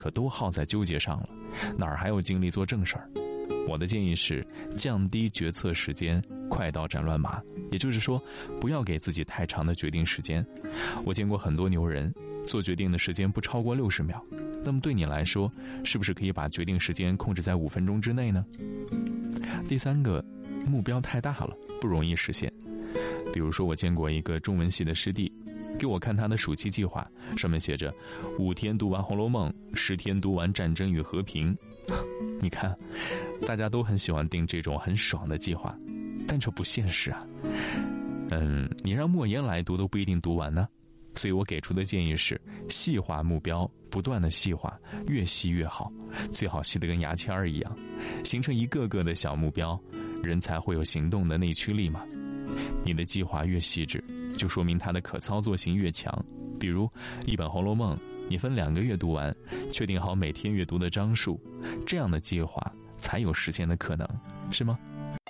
可都耗在纠结上了，哪儿还有精力做正事儿？我的建议是降低决策时间，快刀斩乱麻，也就是说，不要给自己太长的决定时间。我见过很多牛人，做决定的时间不超过60秒。那么对你来说，是不是可以把决定时间控制在5分钟之内呢？第三个，目标太大了，不容易实现。比如说，我见过一个中文系的师弟，给我看他的暑期计划，上面写着5天读完《红楼梦》，10天读完《战争与和平》。你看，大家都很喜欢定这种很爽的计划，但这不现实啊。你让莫言来读都不一定读完呢。所以我给出的建议是细化目标，不断的细化，越细越好，最好细得跟牙签一样，形成一个个的小目标，人才会有行动的内驱力嘛。你的计划越细致，就说明它的可操作性越强。比如一本《红楼梦》，你分2个月读完，确定好每天阅读的章数，这样的计划才有实现的可能，是吗？